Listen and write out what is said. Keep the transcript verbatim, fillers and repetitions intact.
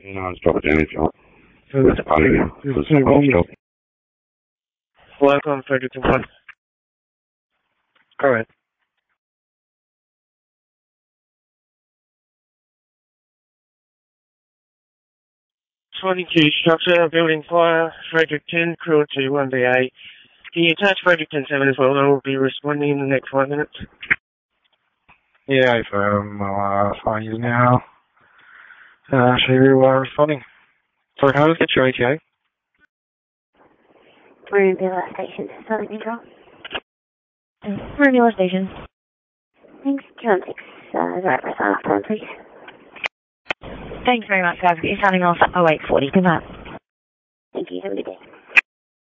No, just drop it down if you want. So It's a party now. there's It's no a wrong. stop. Welcome, Fredericton one. Go ahead. twenty-two structure, building fire, Fredericton, cruelty one B A. Can you attach Fredericton seven as well? I will be responding in the next five minutes. Yeah, firm. I'll uh, find you now. Uh, so you are responding. Sorry, how does it get your A T A? Maribela Station, Southern Control. Maribela Station. Thanks. two one six, uh, driver, sign off time, please. Thanks very much, guys. You're signing off at oh eight forty. Good night. Thank you. Have a good day.